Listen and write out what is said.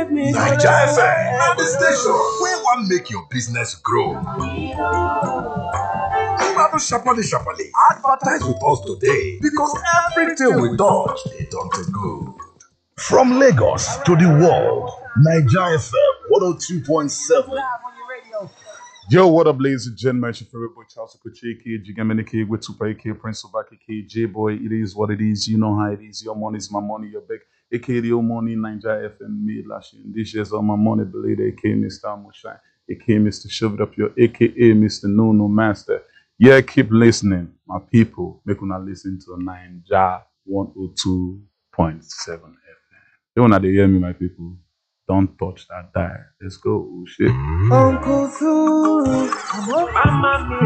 Naija FM na the station wey wan make your business grow. Sharparly, advertise with us today because everything we touch dey turn to good. From Lagos to the world, Naija FM 102.7. Yo, what up, ladies and gentlemen? It's your favorite boy, Charles Kochiki, Jigaminiki, with Super AK, Prince of AK, J-Boy. It is what it is. You know how it is. Your money is my money. Your big AK, your money, Naija FM, made last year. This year's all my money, believe AK, Mr. Amushai, AK, Mr. Shove It Up Your, AKA Mr. No Master. Yeah, keep listening, my people. Make una listen to Naija 102.7 FM. You wanna hear me, my people? Don't touch that dial. Let's go. Oh, shit. Uncle Zulu.